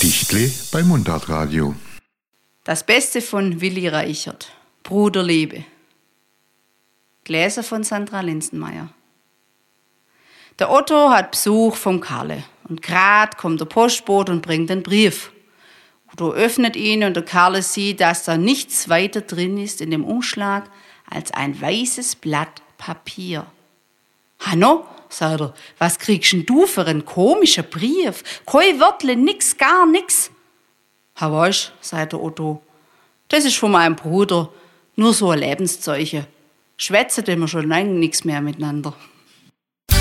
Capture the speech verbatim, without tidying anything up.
Gedichtli bei Mundartradio. Das Beste von Willi Reichert. Bruderliebe. Gläser von Sandra Linsenmeier. Der Otto hat Besuch vom Karle und grad kommt der Postbote und bringt den Brief. Otto öffnet ihn und der Karle sieht, dass da nichts weiter drin ist in dem Umschlag als ein weißes Blatt Papier. Hanno, sagt er, was kriegst denn du für einen komischen Brief? Kein Wörtle, nix, gar nix. Ha weißt, sagt der Otto, das ist von meinem Bruder, nur so ein Lebenszeichen. Schwätzen wir schon lange nix mehr miteinander.